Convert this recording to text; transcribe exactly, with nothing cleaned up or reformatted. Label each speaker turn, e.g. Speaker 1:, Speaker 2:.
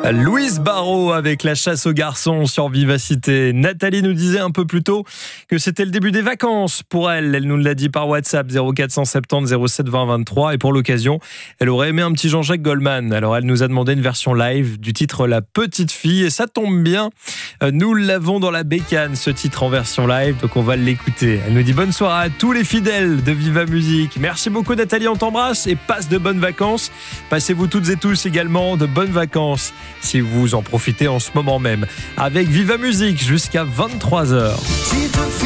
Speaker 1: Louise Barrault avec la chasse aux garçons sur Vivacité. Nathalie nous disait un peu plus tôt que c'était le début des vacances pour elle. Elle nous l'a dit par WhatsApp zéro quatre cent soixante-dix zéro sept vingt vingt-trois et pour l'occasion, elle aurait aimé un petit Jean-Jacques Goldman. Alors elle nous a demandé une version live du titre La Petite Fille et ça tombe bien. Nous l'avons dans la bécane ce titre en version live, donc on va l'écouter. Elle nous dit bonne soirée à tous les fidèles de Viva Musique. Merci beaucoup Nathalie, on t'embrasse et passe de bonnes vacances. Passez-vous toutes et tous également de bonnes vacances si vous en profitez en ce moment même. Avec Viva Musique jusqu'à vingt-trois heures.